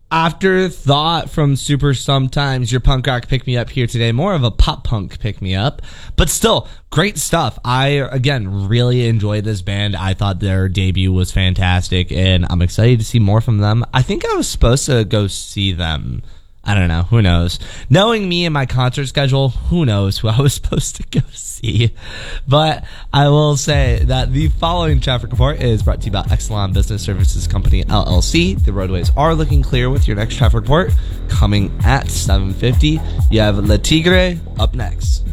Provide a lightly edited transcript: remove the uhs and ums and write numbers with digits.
afterthought from Super Sometimes, your punk rock pick me up here today. More of a pop punk pick me up, but still great stuff. I, again, really enjoyed this band. I thought their debut was fantastic, and I'm excited to see more from them. I think I was supposed to go see them. I don't know. Who knows? Knowing me and my concert schedule, who knows who I was supposed to go see. But I will say that the following traffic report is brought to you by Exelon Business Services Company, LLC. The roadways are looking clear with your next traffic report coming at 7:50. You have Le Tigre up next.